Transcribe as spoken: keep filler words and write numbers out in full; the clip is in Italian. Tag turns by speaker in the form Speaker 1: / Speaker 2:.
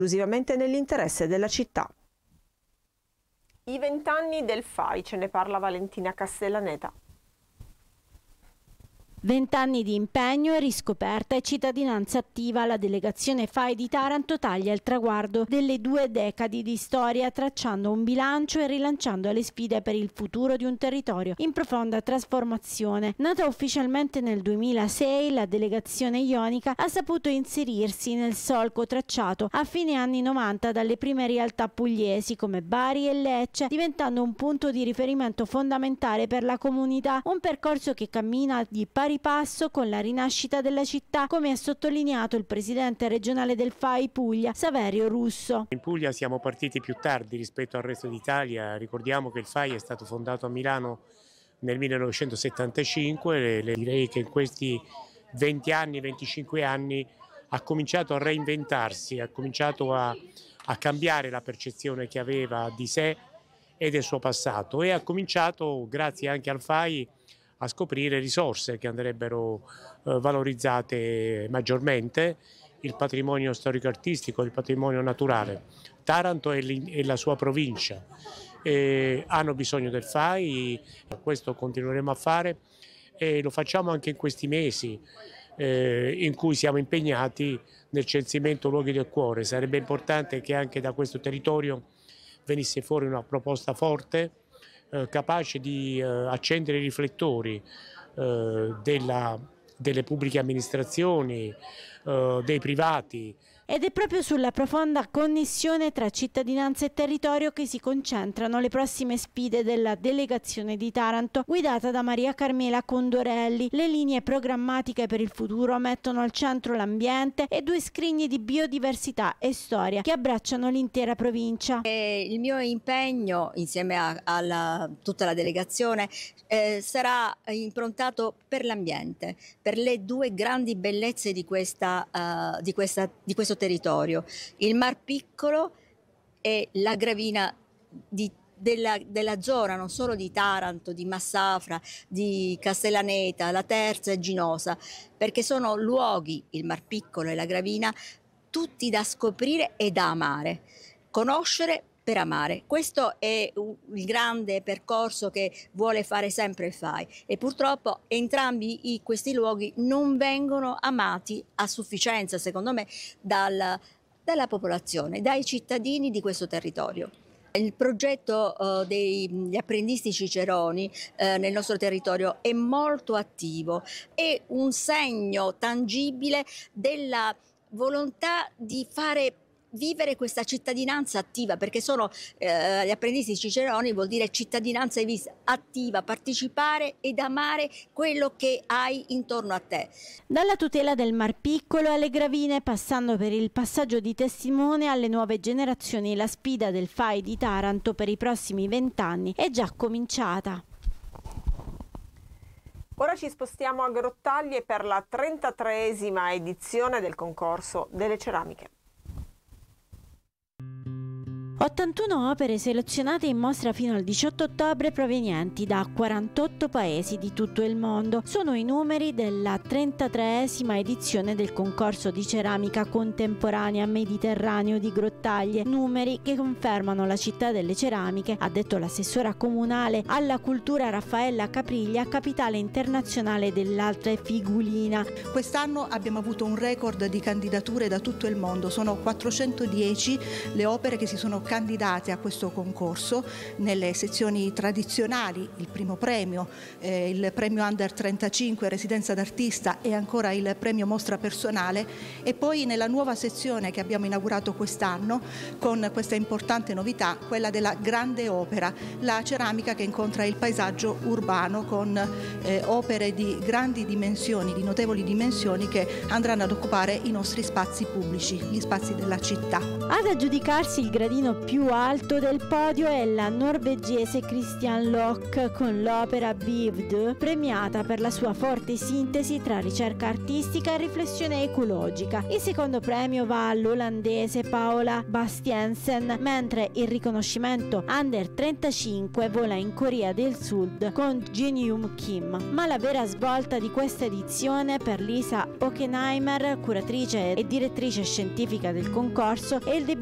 Speaker 1: esclusivamente nell'interesse della città. I vent'anni del F A I, ce ne parla Valentina Castellaneta.
Speaker 2: Vent'anni di impegno e riscoperta e cittadinanza attiva. La delegazione F A I di Taranto taglia il traguardo delle due decadi di storia, tracciando un bilancio e rilanciando le sfide per il futuro di un territorio in profonda trasformazione. Nata ufficialmente nel duemilasei, la delegazione ionica ha saputo inserirsi nel solco tracciato a fine anni novanta dalle prime realtà pugliesi come Bari e Lecce, diventando un punto di riferimento fondamentale per la comunità, un percorso che cammina di pari passo con la rinascita della città, come ha sottolineato il presidente regionale del F A I Puglia, Saverio Russo.
Speaker 3: In Puglia siamo partiti più tardi rispetto al resto d'Italia. Ricordiamo che il F A I è stato fondato a Milano nel millenovecentosettantacinque e direi che in questi venti anni, venticinque anni ha cominciato a reinventarsi, ha cominciato a, a cambiare la percezione che aveva di sé e del suo passato, e ha cominciato, grazie anche al F A I, a scoprire risorse che andrebbero eh, valorizzate maggiormente: il patrimonio storico-artistico, il patrimonio naturale. Taranto e la sua provincia eh, hanno bisogno del F A I, questo continueremo a fare e lo facciamo anche in questi mesi eh, in cui siamo impegnati nel censimento luoghi del cuore. Sarebbe importante che anche da questo territorio venisse fuori una proposta forte, Eh, capace di eh, accendere i riflettori eh, della, delle pubbliche amministrazioni, eh, dei privati.
Speaker 2: Ed è proprio sulla profonda connessione tra cittadinanza e territorio che si concentrano le prossime sfide della delegazione di Taranto, guidata da Maria Carmela Condorelli. Le linee programmatiche per il futuro mettono al centro l'ambiente e due scrigni di biodiversità e storia che abbracciano l'intera provincia.
Speaker 4: E il mio impegno, insieme a, a tutta la delegazione, eh, sarà improntato per l'ambiente, per le due grandi bellezze di, questa, uh, di, questa, di questo territorio, il Mar Piccolo e la gravina di, della, della zona, non solo di Taranto, di Massafra, di Castellaneta, La Terza e Ginosa, perché sono luoghi, il Mar Piccolo e la gravina, tutti da scoprire e da amare, conoscere per amare. Questo è il grande percorso che vuole fare sempre il F A I, e purtroppo entrambi i, questi luoghi non vengono amati a sufficienza, secondo me, dal, dalla popolazione, dai cittadini di questo territorio. Il progetto uh, degli apprendisti ciceroni uh, nel nostro territorio è molto attivo, è un segno tangibile della volontà di fare vivere questa cittadinanza attiva, perché sono eh, gli apprendisti ciceroni, vuol dire cittadinanza attiva, partecipare ed amare quello che hai intorno a te.
Speaker 2: Dalla tutela del Mar Piccolo alle gravine, passando per il passaggio di testimone alle nuove generazioni, la sfida del F A I di Taranto per i prossimi vent'anni è già cominciata.
Speaker 1: Ora ci spostiamo a Grottaglie per la trentatreesima edizione del concorso delle ceramiche.
Speaker 2: ottantuno opere selezionate in mostra fino al diciotto ottobre, provenienti da quarantotto paesi di tutto il mondo. Sono i numeri della trentatreesima edizione del concorso di ceramica contemporanea Mediterraneo di Grottaglie, numeri che confermano la città delle ceramiche, ha detto l'assessora comunale alla cultura Raffaella Capriglia, capitale internazionale dell'Alta Figulina.
Speaker 5: Quest'anno abbiamo avuto un record di candidature da tutto il mondo, sono quattrocentodieci le opere che si sono candidate a questo concorso nelle sezioni tradizionali: il primo premio, eh, il premio Under trentacinque Residenza d'artista e ancora il premio Mostra personale, e poi nella nuova sezione che abbiamo inaugurato quest'anno con questa importante novità, quella della grande opera, la ceramica che incontra il paesaggio urbano con eh, opere di grandi dimensioni, di notevoli dimensioni, che andranno ad occupare i nostri spazi pubblici, gli spazi della città.
Speaker 2: Ad aggiudicarsi il gradino Più alto del podio è la norvegese Christian Lok con l'opera Bivd, premiata per la sua forte sintesi tra ricerca artistica e riflessione ecologica. Il secondo premio va all'olandese Paola Bastiensen, mentre il riconoscimento Under trentacinque vola in Corea del Sud con Jin-Yoon Kim. Ma la vera svolta di questa edizione per Lisa Hockenheimer, curatrice e direttrice scientifica del concorso, è il